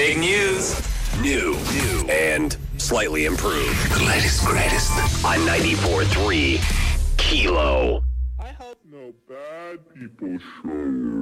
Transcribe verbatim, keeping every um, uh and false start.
Big news. New. New. And slightly improved. The latest, greatest. On ninety-four point three Kilo. I hope no bad people show